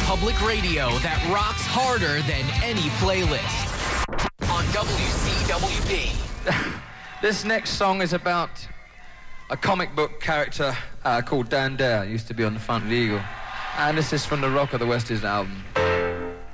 public radio that rocks harder than any playlist. On WCWP. This next song is about a comic book character called Dan Dare. Used to be on the front of the Eagle. And this is from the Rock of the West Is album.